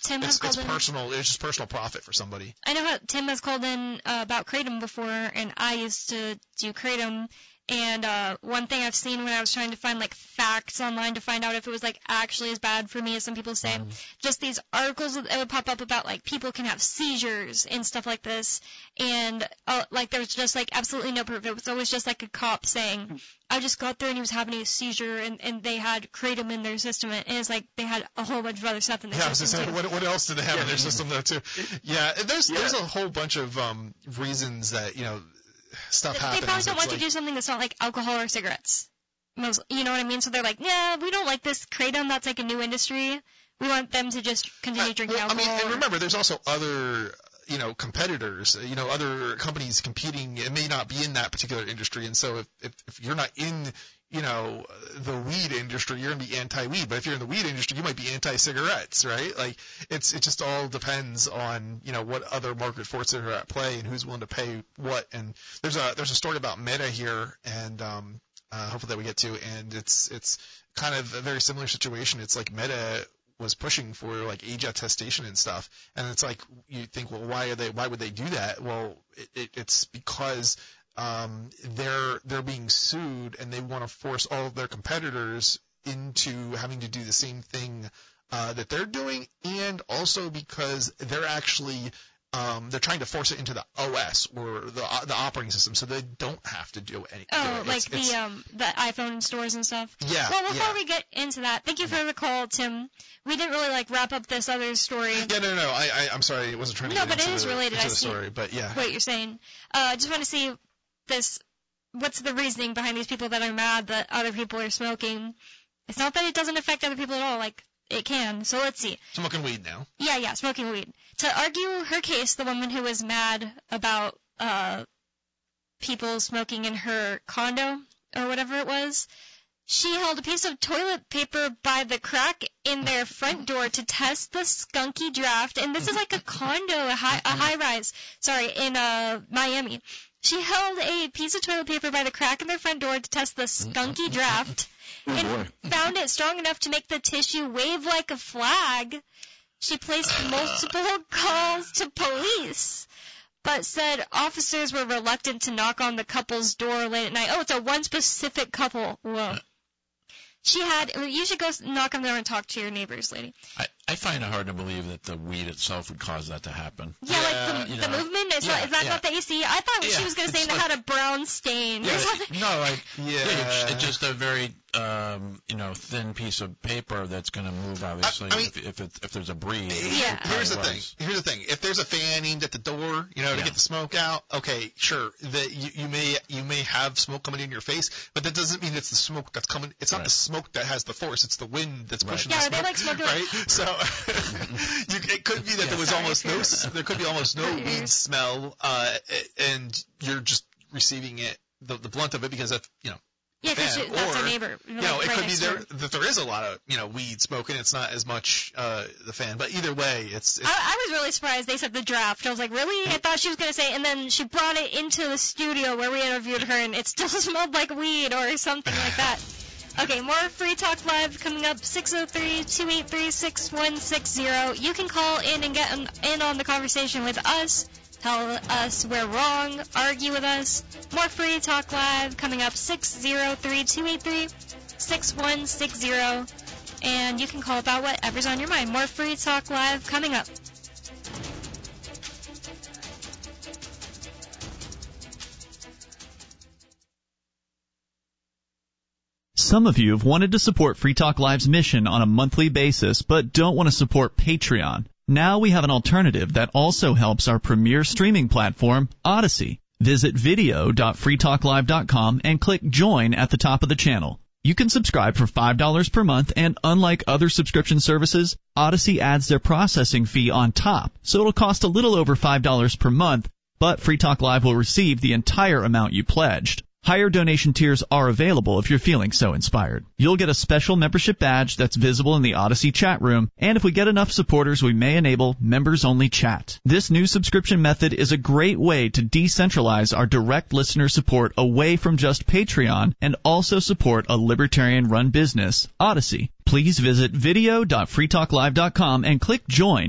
Tim has called in. It's just personal profit for somebody. I know how Tim has called in about Kratom before, and I used to do Kratom. And one thing I've seen when I was trying to find like facts online to find out if it was like actually as bad for me as some people say, just these articles that would pop up about like people can have seizures and stuff like this, and like there was just like absolutely no proof. It was always just like a cop saying, I just got there and he was having a seizure, and they had Kratom in their system, and it's like they had a whole bunch of other stuff in their system too. What else did they have in their system though too? Yeah, there's a whole bunch of reasons that stuff happens. They probably don't want to do something that's not like alcohol or cigarettes. You know what I mean? So they're like, yeah, we don't like this Kratom. That's like a new industry. We want them to just continue drinking alcohol. I mean, and remember, there's also other, competitors, other companies competing. It may not be in that particular industry. And so if you're not in, the weed industry, you're going to be anti-weed. But if you're in the weed industry, you might be anti-cigarettes, right? Like, it just all depends on, what other market forces are at play and who's willing to pay what. And there's a story about Meta here, and hopefully that we get to. And it's kind of a very similar situation. It's like Meta was pushing for like age attestation and stuff, and it's like you think, well, why would they do that? Well, it's because they're being sued, and they want to force all of their competitors into having to do the same thing that they're doing, and also because they're actually they're trying to force it into the OS or the operating system, so they don't have to do anything. Oh, like the iPhone stores and stuff. Yeah. Well, before we get into that, thank you for the call, Tim. We didn't really wrap up this other story. Yeah, no. I'm sorry, I wasn't trying to get into the story, but yeah. What you're saying. I just want to see this. What's the reasoning behind these people that are mad that other people are smoking? It's not that it doesn't affect other people at all. Like, it can. So let's see. Smoking weed now. Yeah, smoking weed. To argue her case, the woman who was mad about people smoking in her condo or whatever it was, she held a piece of toilet paper by the crack in their front door to test the skunky draft. And this is like a condo, a high-rise, in Miami. She held a piece of toilet paper by the crack in their front door to test the skunky draft and found it strong enough to make the tissue wave like a flag. She placed multiple calls to police, but said officers were reluctant to knock on the couple's door late at night. Oh, it's a one specific couple. Whoa. You should go knock on the door and talk to your neighbors, lady. I find it hard to believe that the weed itself would cause that to happen. Yeah, like the movement? Is that not the AC? I thought she was going to say it had a brown stain. It's just a very, thin piece of paper that's going to move, obviously, if there's a breeze. Yeah. Here's the thing. If there's a fan aimed at the door, to get the smoke out, okay, sure, you may have smoke coming in your face, but that doesn't mean it's the smoke that's coming. It's not the smoke that has the force. It's the wind that's pushing the smoke. Yeah, they like smoking. Right? So it could be that there was almost no weed smell, and you're just receiving it, the blunt of it, because that's, Yeah, because that's a neighbor. It could be that there is a lot of, weed smoke, and it's not as much the fan. But either way, it's I was really surprised they said the draft. I was like, really? I thought she was going to say, and then she brought it into the studio where we interviewed her, and it still smelled like weed or something like that. Okay, more Free Talk Live coming up, 603-283-6160. You can call in and get in on the conversation with us. Tell us we're wrong. Argue with us. More Free Talk Live coming up, 603-283-6160. And you can call about whatever's on your mind. More Free Talk Live coming up. Some of you have wanted to support Free Talk Live's mission on a monthly basis, but don't want to support Patreon. Now we have an alternative that also helps our premier streaming platform, Odyssey. Visit video.freetalklive.com and click Join at the top of the channel. You can subscribe for $5 per month, and unlike other subscription services, Odyssey adds their processing fee on top, so it'll cost a little over $5 per month, but Free Talk Live will receive the entire amount you pledged. Higher donation tiers are available if you're feeling so inspired. You'll get a special membership badge that's visible in the Odyssey chat room, and if we get enough supporters, we may enable members-only chat. This new subscription method is a great way to decentralize our direct listener support away from just Patreon and also support a libertarian-run business, Odyssey. Please visit video.freetalklive.com and click Join